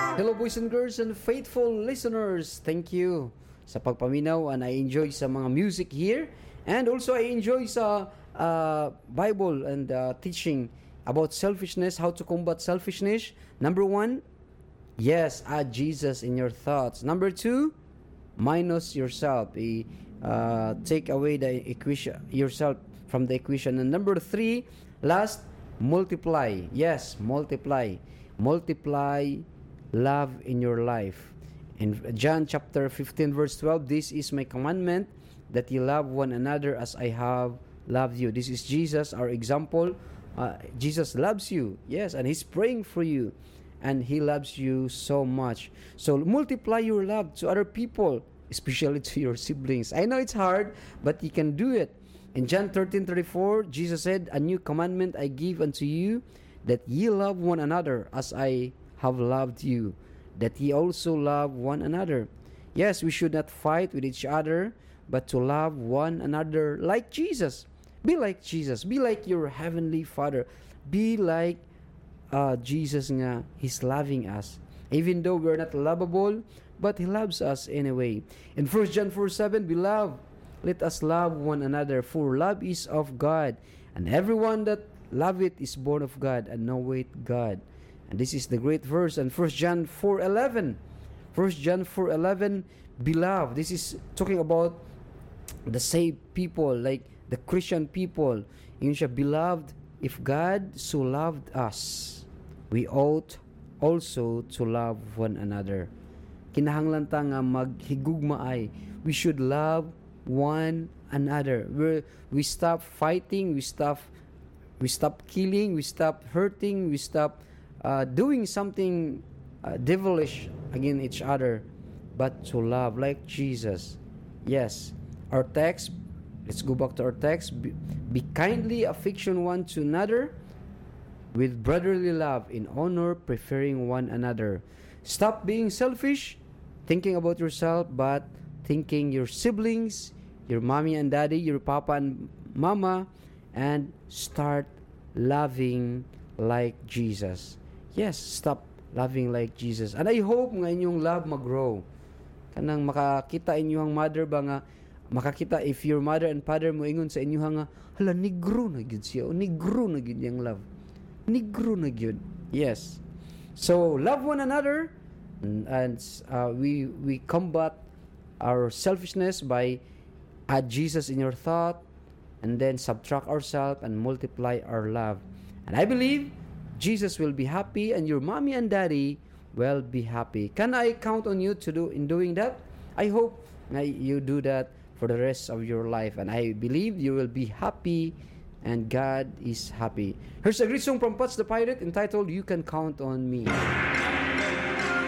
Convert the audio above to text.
Hello boys and girls and faithful listeners. Thank you sa pagpaminaw and I enjoy sa mga music here and also I enjoy sa Bible and teaching about selfishness, how to combat selfishness. Number 1, yes, add Jesus in your thoughts. Number 2, minus yourself. Take away the equation, yourself from the equation. And number 3, last, multiply. Yes, multiply. Multiply love in your life. In John chapter 15 verse 12, this is my commandment, that you love one another as I have loved you. This is Jesus, our example. Jesus loves you, yes, and He's praying for you, and He loves you so much. So multiply your love to other people, especially to your siblings. I know it's hard, but you can do it. In John 13:34, Jesus said, "A new commandment I give unto you, that ye love one another as I have loved you, that ye also love one another." Yes, we should not fight with each other, but to love one another like Jesus. Be like Jesus. Be like your heavenly Father. Be like Jesus nga. He's loving us. Even though we're not lovable, but He loves us anyway. In 1 John 4:7, Beloved, let us love one another, for love is of God, and everyone that loveth is born of God, and knoweth God. And this is the great verse. And 1 John 4:11. 1 John 4:11, Beloved. This is talking about the saved people, like the Christian people. Yun siya, Beloved, if God so loved us, we ought also to love one another. Kinahanglan ta nga maghigugma ay. We should love one another. We stop fighting, we stop killing, we stop hurting, we stop doing something devilish against each other, but to love like Jesus. Yes, our text, let's go back to our text. Be kindly affection one to another with brotherly love, in honor, preferring one another. Stop being selfish, thinking about yourself, but thinking your siblings, your mommy and daddy, your papa and mama, and start loving like Jesus. Yes, stop loving like Jesus. And I hope nga inyong love mag-grow. Kanang makakita inyong mother ba nga, makakita if your mother and father mo ingon sa inyo nga, hala, negro na gyud siya, o negro na gyud yung love. Negro na gyud. Yes. So, love one another, and we combat our selfishness by add Jesus in your thought, and then subtract ourselves and multiply our love. And I believe Jesus will be happy, and your mommy and daddy will be happy. Can I count on you to do in doing that? I hope you do that for the rest of your life, and I believe you will be happy, and God is happy. Here's a great song from Pats the Pirate entitled "You Can Count on Me."